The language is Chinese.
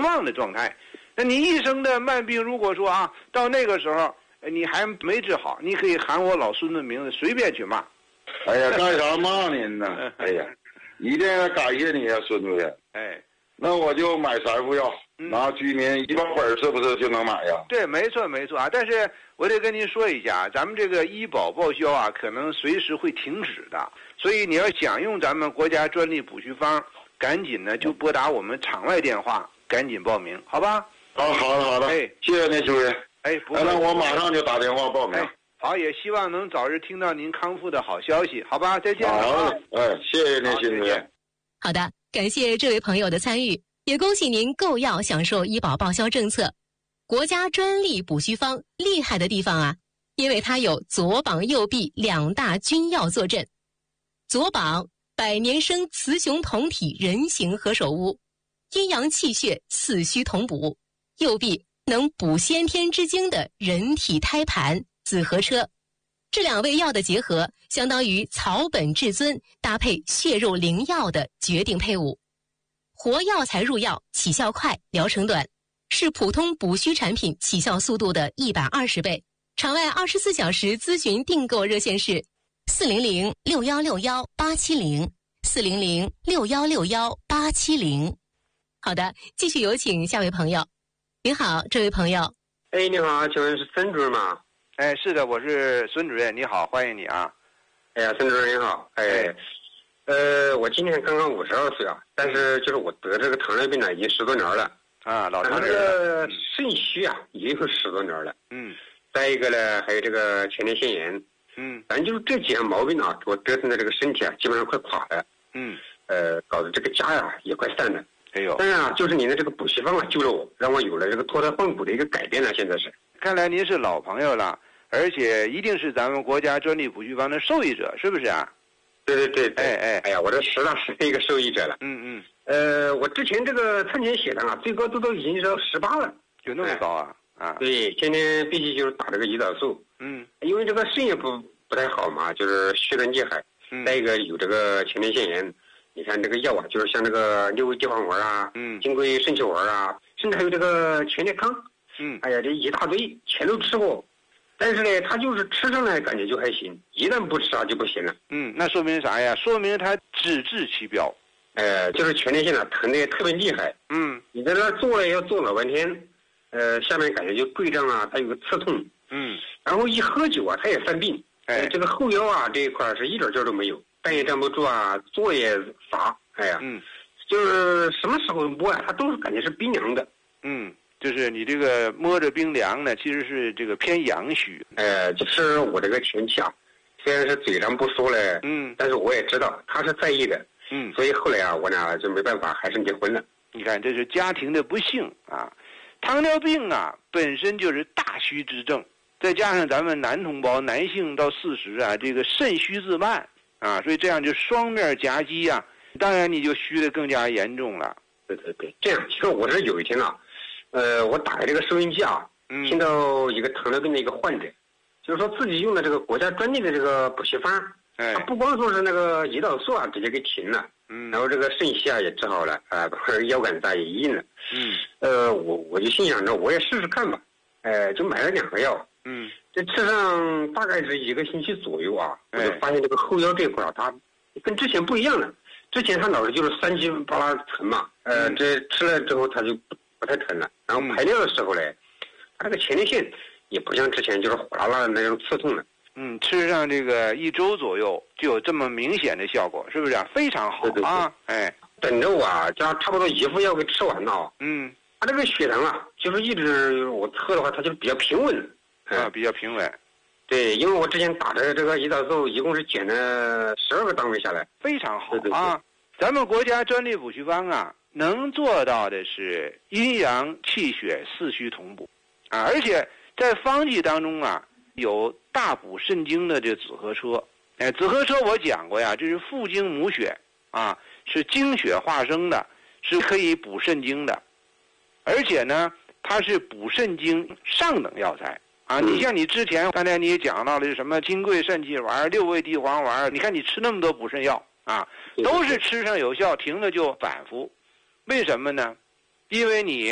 望的状态。那你一生的慢病，如果说啊，到那个时候你还没治好，你可以喊我老孙的名字，随便去骂。 哎呀，干啥骂您呢？哎呀，一定要感谢你啊，孙主任。 哎， 那我就买3副药，拿居民医保本是不是就能买呀？ 对，没错没错啊。但是我得跟您说一下，咱们这个医保报销啊，可能随时会停止的。所以你要想用咱们国家专利补虚方，赶紧呢就拨打我们场外电话，赶紧报名，好吧？ 好的好的， 哎， 谢谢您主任。 哎，不那我马上就打电话报名。 哎，好，也希望能早日听到您康复的好消息，好吧？再见。 好，谢谢您，辛主任。 好的，感谢这位朋友的参与，也恭喜您购药享受医保报销政策。国家专利补虚方厉害的地方啊，因为它有左膀右臂2大君药坐镇。左膀百年生雌雄同体人形何首乌，阴阳气血四虚同补；右臂能补先天之精的人体胎盘紫河车。这2味药的结合，相当于草本至尊搭配血肉灵药的绝顶配伍。活药材入药，起效快，疗程短，是普通补虚产品起效速度的120倍。场外24小时咨询订购热线是400-6161-870，400-6161-870。好的，继续有请下位朋友。您好，这位朋友。 哎，你好，请问是孙主任吗？ 哎，是的，我是孙主任，你好，欢迎你啊。 哎呀，孙主任你好。我今年刚刚52岁啊，但是就是我得这个糖尿病呢，已经10多年了。 啊，老长这个肾虚啊，也有10多年了。再一个呢，还有这个前列腺炎。反正就是这几样毛病啊，给我折腾的这个身体啊，基本上快垮了。搞得这个家呀也快散了。 哎呦， 但是啊，就是您的这个补习方法救了我，让我有了这个脱胎换骨的一个改变了。现在是， 看来您是老朋友了，而且一定是咱们国家专利补虚方的受益者，是不是啊？ 对。哎呀，我这实打实的一个受益者了。我之前这个餐前血糖啊，最高都已经到18了， 有那么高啊？ 对，天天必须就是打这个胰岛素。因为这个肾也不太好嘛，就是虚短结海。再一个有这个前列腺炎。你看这个药啊，就是像这个六味地黄丸啊，金匮肾气丸啊，甚至还有这个全列康，哎呀，这一大堆全都吃过，但是呢，他就是吃上来感觉就还行，一旦不吃啊就不行了。 那说明啥呀？说明他只治其标。 就是前列腺呢疼的也特别厉害。你在那坐了要坐老半天，下面感觉就坠胀啊，它有个刺痛。然后一喝酒啊，他也犯病。这个后腰啊这一块是一点劲儿都没有。站也站不住啊，坐也乏，哎呀，就是什么时候摸啊，它都是感觉是冰凉的。 就是你这个摸着冰凉呢，其实是这个偏阳虚。 就是我这个前妻啊，虽然是嘴上不说了，但是我也知道他是在意的，所以后来啊，我俩就没办法，还是结婚了。 你看，这是家庭的不幸啊，糖尿病啊本身就是大虚之症，再加上咱们男同胞男性到40啊，这个肾虚自慢。所以这样就双面夹击啊，当然你就虚的更加严重了。 对，这样，其实我是有一天啊，我打开这个收音机啊，听到一个糖尿病的一个患者，就是说自己用的这个国家专利的这个补习方，他不光说是那个胰岛素啊直接给停了，然后这个肾虚啊也治好了，腰杆子啊也硬了，我就心想着我也试试看吧，就买了2盒药，这吃上大概是1个星期左右啊，我就发现这个后腰这块啊，它跟之前不一样了。之前它老是就是3七8拉疼嘛，这吃了之后它就不太疼了。然后排尿的时候呢，它这个前列腺也不像之前就是火辣辣的那种刺痛了。 吃上这个1周左右就有这么明显的效果，是不是啊？非常好啊！ 等着我啊，将差不多1副药给吃完了。它这个血糖啊，就是一直我测的话，它就比较平稳。 比较平稳。 对，因为我之前打的这个胰岛素一共是减了12个单位下来， 非常好啊！咱们国家专利补虚方啊，能做到的是阴阳气血四虚同补而且在方剂当中啊，有大补肾精的这紫河车。紫河车我讲过呀，这是父精母血啊，是精血化生的，是可以补肾精的，而且呢，它是补肾精上等药材。你像你之前刚才你也讲到了什么金匮肾气丸、六味地黄丸，你看你吃那么多补肾药都是吃上有效，停了就反复。为什么呢？因为你